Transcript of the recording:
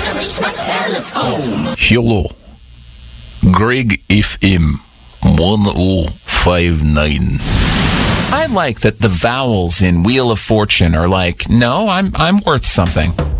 Hello. Greg FM 1059. I like that the vowels in Wheel of Fortune are like, no, I'm worth something.